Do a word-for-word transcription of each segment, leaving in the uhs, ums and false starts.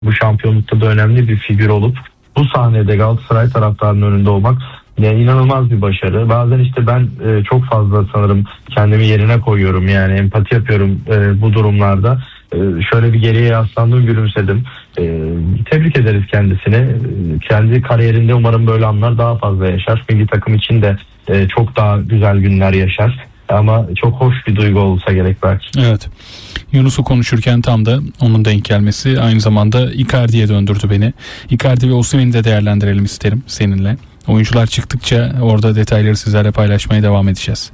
bu şampiyonlukta da önemli bir figür olup bu sahnede Galatasaray taraftarının önünde olmak yani inanılmaz bir başarı. Bazen işte ben e, çok fazla sanırım kendimi yerine koyuyorum, yani empati yapıyorum e, bu durumlarda. E, şöyle bir geriye yaslandım, gülümsedim. E, tebrik ederiz kendisini. E, kendi kariyerinde umarım böyle anlar daha fazla yaşar. Milli takım için de e, çok daha güzel günler yaşar. Ama çok hoş bir duygu olsa gerek belki. Evet. Yunus'u konuşurken tam da onun denk gelmesi aynı zamanda Icardi'ye döndürdü beni. Icardi ve Osimhen'i de değerlendirelim isterim seninle. Oyuncular çıktıkça orada detayları sizlerle paylaşmaya devam edeceğiz.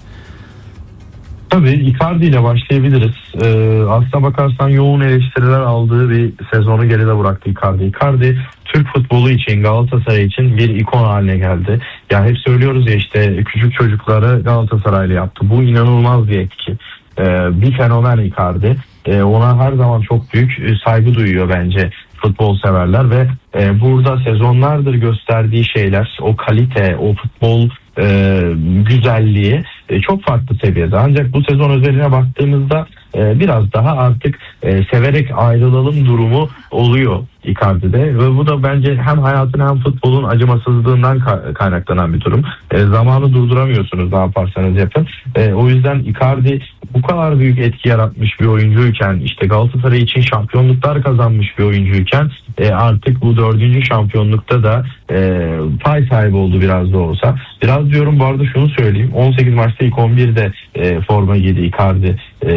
Tabii Icardi ile başlayabiliriz. Ee, aslına bakarsan yoğun eleştiriler aldığı bir sezonu geride bıraktı Icardi. Icardi Türk futbolu için, Galatasaray için bir ikon haline geldi. Yani hep söylüyoruz ya, işte küçük çocukları Galatasaraylı yaptı. Bu inanılmaz bir etki. Ee, bir fenomen Icardi. Ee, ona her zaman çok büyük saygı duyuyor bence futbol severler ve e, burada sezonlardır gösterdiği şeyler, o kalite, o futbol e, güzelliği e, çok farklı seviyede. Ancak bu sezon özeline baktığımızda e, biraz daha artık e, severek ayrılalım durumu oluyor Icardi'de ve bu da bence hem hayatın hem futbolun acımasızlığından ka- kaynaklanan bir durum. E, zamanı durduramıyorsunuz, ne yaparsanız yapın. E, o yüzden Icardi bu kadar büyük etki yaratmış bir oyuncuyken, işte Galatasaray için şampiyonluklar kazanmış bir oyuncuyken e, artık bu dördüncü şampiyonlukta da e, pay sahibi oldu biraz da olsa. Biraz diyorum, bu arada şunu söyleyeyim. on sekiz maçta ilk on birde e, forma giydi Icardi e,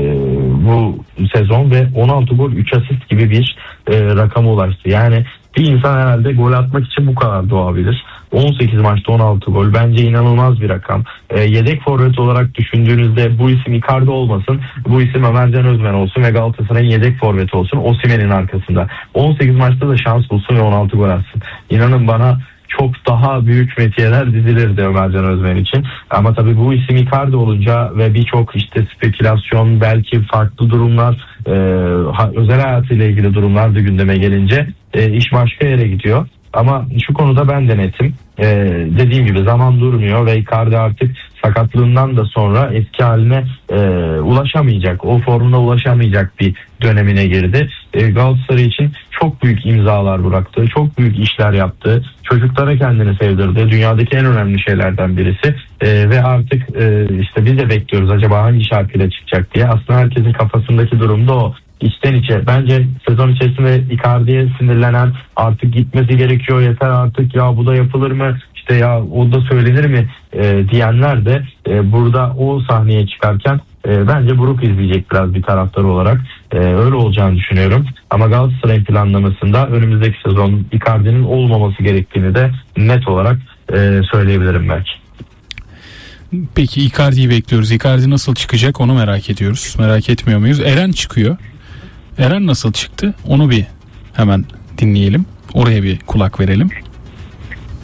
bu sezon ve on altı gol üç asist gibi bir e, rakama ulaştı. Yani bir insan herhalde gol atmak için bu kadar doğabilir. on sekiz maçta on altı gol bence inanılmaz bir rakam. E, yedek forvet olarak düşündüğünüzde bu isim Icardi olmasın, bu isim Ömercan Özmen olsun ve Galatasaray'ın yedek forveti olsun, Osimhen'in arkasında. on sekiz maçta da şans bulsun ve on altı gol atsın. İnanın bana çok daha büyük metiyeler dizilirdi Ömercan Özmen için. Ama tabii bu isim Icardi olunca ve birçok işte spekülasyon, belki farklı durumlar, e, özel hayatıyla ilgili durumlar da gündeme gelince e, iş başka yere gidiyor. Ama şu konuda ben de netim. Ee, dediğim gibi zaman durmuyor ve Icardi artık sakatlığından da sonra eski haline e, ulaşamayacak, o formuna ulaşamayacak bir dönemine girdi. E, Galatasaray için çok büyük imzalar bıraktı, çok büyük işler yaptı, çocuklara kendini sevdirdi. Dünyadaki en önemli şeylerden birisi e, ve artık e, işte biz de bekliyoruz acaba hangi şarkıyla çıkacak diye. Aslında herkesin kafasındaki durum da o. İçten içe bence sezon içerisinde Icardi'ye sinirlenen, artık gitmesi gerekiyor, yeter artık, ya bu da yapılır mı, işte ya o da söylenir mi e, diyenler de e, burada o sahneye çıkarken e, bence buruk izleyecek biraz bir taraftar olarak. E, öyle olacağını düşünüyorum. Ama Galatasaray'ın planlamasında önümüzdeki sezon Icardi'nin olmaması gerektiğini de net olarak e, söyleyebilirim belki. Peki Icardi'yi bekliyoruz. Icardi nasıl çıkacak onu merak ediyoruz. Merak etmiyor muyuz? Eren çıkıyor. Eren nasıl çıktı? Onu bir hemen dinleyelim. Oraya bir kulak verelim.